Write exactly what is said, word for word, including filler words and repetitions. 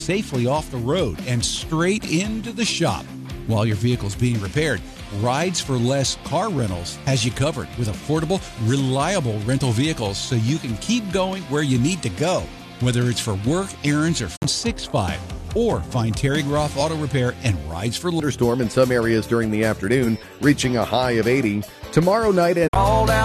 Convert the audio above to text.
safely off the road and straight into the shop. While your vehicle's being repaired, Rides for Less Car Rentals has you covered with affordable, reliable rental vehicles so you can keep going where you need to go. Whether it's for work, errands, or six five, or find Terry Groff Auto Repair and Rides for Less. Storm in some areas during the afternoon, reaching a high of eighty. Tomorrow night and all down.